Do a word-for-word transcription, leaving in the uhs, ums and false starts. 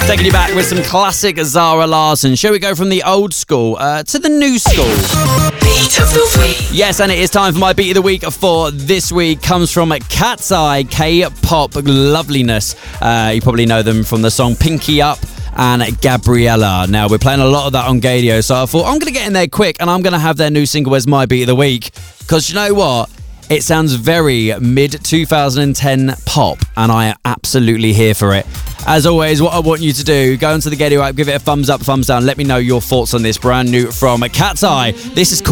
Taking you back with some classic Zara Larsson. Shall we go from the old school uh, to the new school? Beat of the week. Yes, and it is time for my Beat of the Week for this week. Comes from Cat's Eye, K-pop loveliness. Uh, you probably know them from the song Pinky Up and Gabriella. Now, we're playing a lot of that on Gadio, so I thought I'm going to get in there quick and I'm going to have their new single as my Beat of the Week. Because you know what? It sounds very mid twenty ten pop, and I am absolutely here for it. As always, what I want you to do, go onto the Gadio app, give it a thumbs up, thumbs down. Let me know your thoughts on this brand new from Cat's Eye. This is called